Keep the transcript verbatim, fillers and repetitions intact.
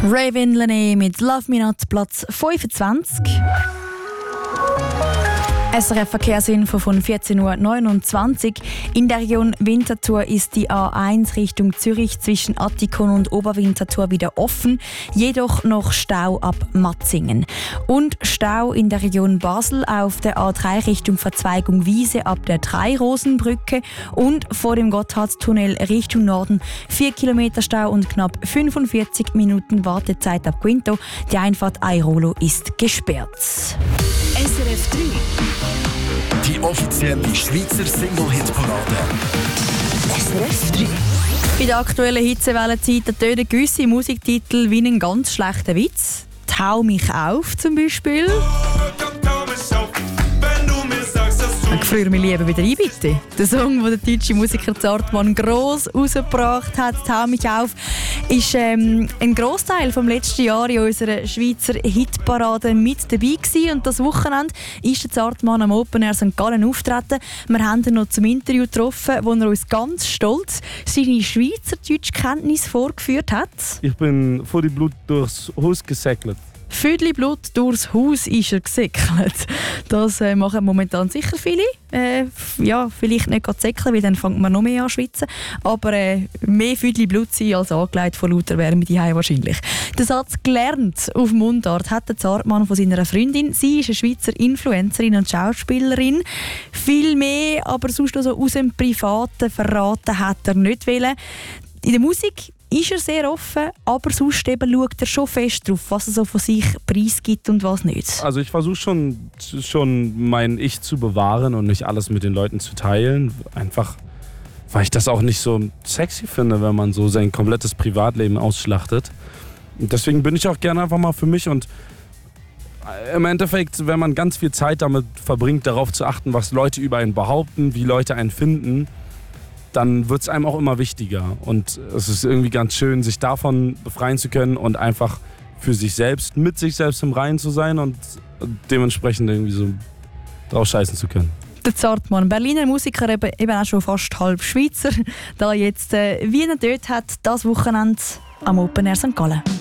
Raven Lené mit Love Me Not, Platz fünfundzwanzig. S R F-Verkehrsinfo von vierzehn Uhr neunundzwanzig. In der Region Winterthur ist die A eins Richtung Zürich zwischen Attikon und Oberwinterthur wieder offen, jedoch noch Stau ab Matzingen. Und Stau in der Region Basel auf der A drei Richtung Verzweigung Wiese ab der Drei-Rosen-Brücke und vor dem Gotthardtunnel Richtung Norden vier Kilometer Stau und knapp fünfundvierzig Minuten Wartezeit ab Quinto. Die Einfahrt Airolo ist gesperrt. S R F drei. Die offizielle Schweizer Single-Hit-Parade. S R F drei. In der aktuellen Hitzewellenzeit tönen gewisse Musiktitel wie einen ganz schlechten Witz. «Tau mich auf» zum Beispiel. Ich freue mich lieber wieder ein, bitte. Der Song, den der deutsche Musiker Zartmann gross rausgebracht hat, «Tau mich auf», ist ähm, ein Grossteil vom letzten Jahr in unserer Schweizer Hitparade mit dabei gewesen. Und das Wochenende ist der Zartmann am Open Air Sankt Gallen auftreten. Wir haben ihn noch zum Interview getroffen, wo er uns ganz stolz seine Schweizerdeutschkenntnis vorgeführt hat. Ich bin vor die Blut durchs Haus gesäckelt. Viertel Blut durchs Haus ist er gesäckelt. Das äh, machen momentan sicher viele. Äh, ja, vielleicht nicht gerade säckeln, weil dann fängt man noch mehr an zu schwitzen. Aber äh, mehr Viertel Blut sein als angelegt von lauter Wärme die Hause wahrscheinlich. Den Satz «gelernt» auf Mundart hat der Zartmann von seiner Freundin. Sie ist eine Schweizer Influencerin und Schauspielerin. Viel mehr, aber sonst noch so aus dem Privaten verraten hat er nicht wollen. In der Musik ist er sehr offen, aber sonst eben schaut er schon fest drauf, was er so von sich preisgibt und was nicht. Also ich versuche schon, schon mein Ich zu bewahren und nicht alles mit den Leuten zu teilen. Einfach, weil ich das auch nicht so sexy finde, wenn man so sein komplettes Privatleben ausschlachtet. Und deswegen bin ich auch gerne einfach mal für mich und im Endeffekt, wenn man ganz viel Zeit damit verbringt, darauf zu achten, was Leute über einen behaupten, wie Leute einen finden, dann wird es einem auch immer wichtiger. Und es ist irgendwie ganz schön, sich davon befreien zu können und einfach für sich selbst, mit sich selbst im Reinen zu sein und dementsprechend irgendwie so drauf scheißen zu können. Der Zartmann, Berliner Musiker, eben, eben auch schon fast halb Schweizer, da jetzt, äh, wie er dort hat, das Wochenende am Open Air Sankt Gallen.